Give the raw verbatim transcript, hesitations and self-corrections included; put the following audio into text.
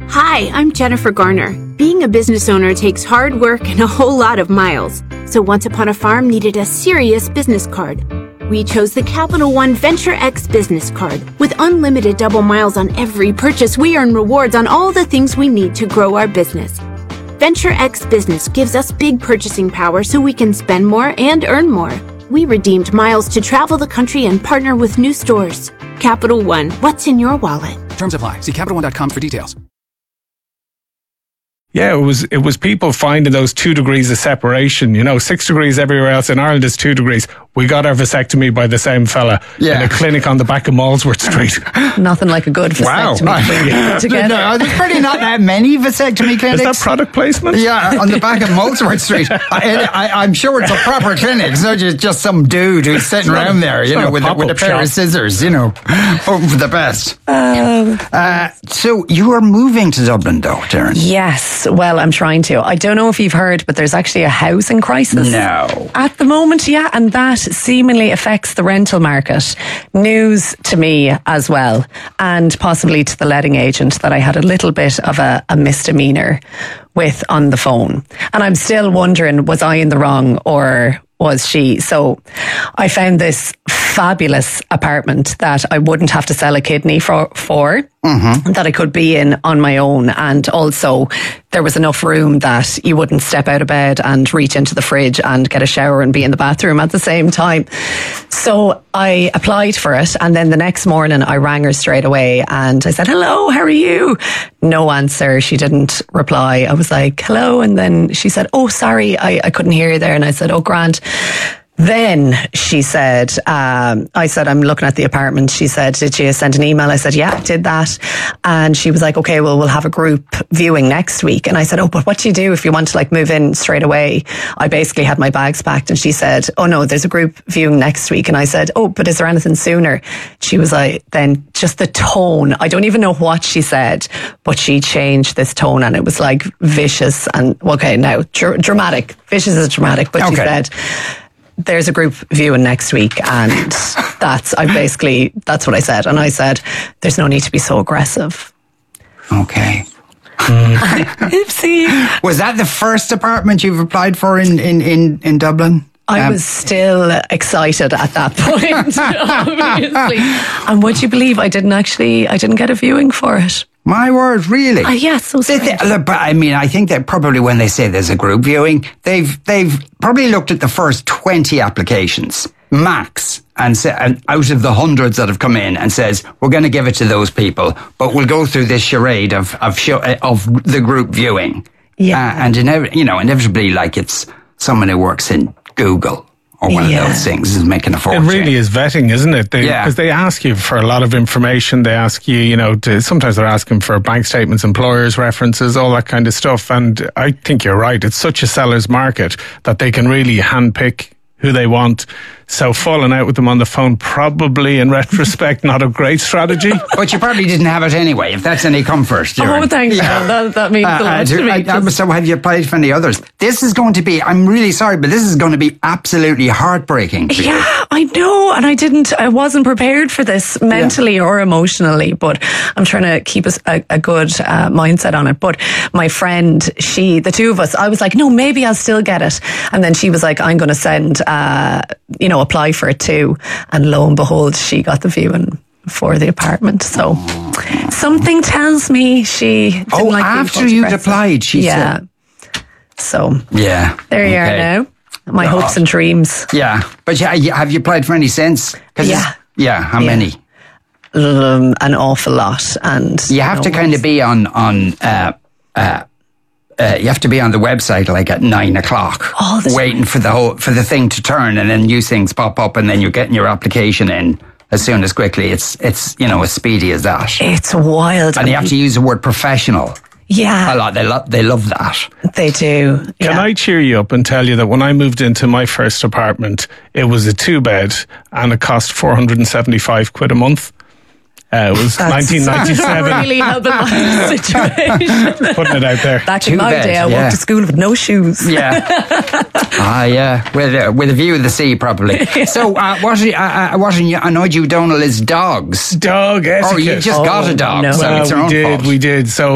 Hi, I'm Jennifer Garner. Being a business owner takes hard work and a whole lot of miles. So Once Upon a Farm needed a serious business card. We chose the Capital One Venture X business card. With unlimited double miles on every purchase, we earn rewards on all the things we need to grow our business. Venture X Business gives us big purchasing power so we can spend more and earn more. We redeemed miles to travel the country and partner with new stores. Capital One, what's in your wallet? Terms apply. See Capital One dot com for details. Yeah, it was it was people finding those two degrees of separation. You know, six degrees everywhere else. In Ireland, it's two degrees. We got our vasectomy by the same fella yeah. in a clinic on the back of Molesworth Street. Nothing like a good vasectomy. Wow. Together. No, there's pretty not that many vasectomy clinics. Is that product placement? Yeah, on the back of Molesworth Street. I, I, I'm sure it's a proper clinic. It's not just, just some dude who's sitting not, around there, you know, a with a, with a pair shop. of scissors, you know, hoping for the best. Um, uh, so you are moving to Dublin, though, Darren? Yes. Well, I'm trying to. I don't know if you've heard, but there's actually a housing crisis. No. At the moment, yeah, and that seemingly affects the rental market. News to me as well, and possibly to the letting agent that I had a little bit of a, a misdemeanor with on the phone. And I'm still wondering, was I in the wrong or was she? So I found this fabulous apartment that I wouldn't have to sell a kidney for, for mm-hmm. that I could be in on my own. And also there was enough room that you wouldn't step out of bed and reach into the fridge and get a shower and be in the bathroom at the same time. So I applied for it. And then the next morning I rang her straight away and I said, hello, how are you? No answer. She didn't reply. I was like, hello. And then she said, oh, sorry, I, I couldn't hear you there. And I said, oh, Grant. Then she said, um, I said, I'm looking at the apartment. She said, did you send an email? I said, yeah, I did that. And she was like, okay, well, we'll have a group viewing next week. And I said, oh, but what do you do if you want to like move in straight away? I basically had my bags packed and she said, oh no, there's a group viewing next week. And I said, oh, but is there anything sooner? She was like, then just the tone. I don't even know what she said, but she changed this tone and it was like vicious and, okay, now dr- dramatic. Vicious is dramatic, but okay. She said, there's a group viewing next week and that's, I basically, that's what I said. And I said, there's no need to be so aggressive. Okay. Oopsie. Was that the first apartment you've applied for in, in, in, in Dublin? I um, was still excited at that point, obviously. And would you believe I didn't actually, I didn't get a viewing for it. My word, really? Uh, yeah, so they, they, look, I mean, I think that probably when they say there's a group viewing, they've they've probably looked at the first twenty applications, max, and, say, and out of the hundreds that have come in and says, we're going to give it to those people, but we'll go through this charade of of, show, of the group viewing. Yeah. Uh, and, inev- you know, inevitably, like it's someone who works in Google. Or one yeah. of those things is making a fortune. It really is vetting, isn't it? They, yeah. Because they ask you for a lot of information. They ask you, you know, to, sometimes they're asking for bank statements, employers' references, all that kind of stuff. And I think you're right. It's such a seller's market that they can really handpick who they want. So falling out with them on the phone, probably in retrospect, not a great strategy. But you probably didn't have it anyway, if that's any comfort. Darren. Oh, thanks. Yeah. That, that means uh, a lot uh, to me. I, I, so have you applied for any others? This is going to be, I'm really sorry, but this is going to be absolutely heartbreaking for yeah, you. I know. And I didn't, I wasn't prepared for this mentally yeah. or emotionally, but I'm trying to keep a, a, a good uh, mindset on it. But my friend, she, the two of us, I was like, no, maybe I'll still get it. And then she was like, I'm going to send, uh, you know, apply for it too. And lo and behold, she got the viewing for the apartment. So oh. something tells me she didn't oh like after you'd applied, she yeah. said. So yeah, there you okay. are now. My oh. hopes and dreams. Yeah, but yeah, have you applied for any since? Yeah, yeah. How yeah. many? Um, an awful lot, and you have to kind of be on on. Uh, uh, Uh, you have to be on the website like at nine o'clock, oh, waiting for the whole for the thing to turn, and then new things pop up, and then you're getting your application in as soon as quickly. It's it's you know as speedy as that. It's wild, and you have to use the word professional. Yeah, a lot. They love they love that. They do. Can yeah. I cheer you up and tell you that when I moved into my first apartment, it was a two bed and it cost four hundred and seventy five quid a month. Uh, it was That's nineteen ninety-seven. Really helping my situation. Putting it out there. Back in my day, I yeah. walked to school with no shoes. Yeah. Ah, yeah. With uh, with a view of the sea, probably. Yeah. So, uh, what uh, uh, what annoyed you, Donal, is dogs. Dog etiquette. Oh, you just oh, got a dog. No. So well, it's your we own did. fault. We did. So.